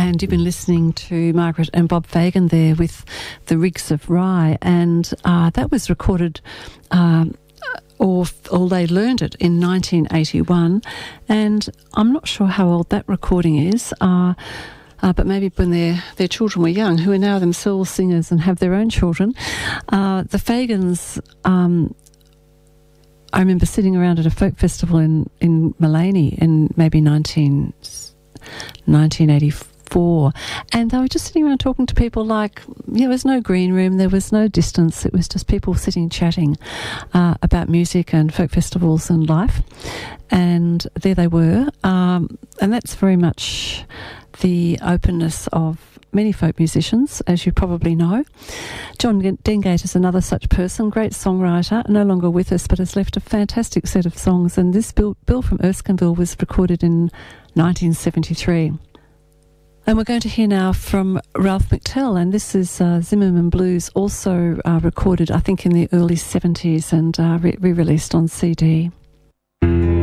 And you've been listening to Margaret and Bob Fagan there with The Rigs of Rye, and that was recorded, or they learned it in 1981, and I'm not sure how old that recording is, but maybe when their children were young, who are now themselves singers and have their own children. The Fagans, I remember sitting around at a folk festival in Mullaney in maybe 1984, and they were just sitting around talking to people like, there was no green room, there was no distance, it was just people sitting chatting about music and folk festivals and life, and there they were, and that's very much the openness of many folk musicians, as you probably know. John Dengate is another such person, great songwriter, no longer with us, but has left a fantastic set of songs, and this Bill from Erskineville was recorded in 1973. And we're going to hear now from Ralph McTell, and this is Zimmerman Blues, also recorded, I think, in the early 70s and re-released on CD.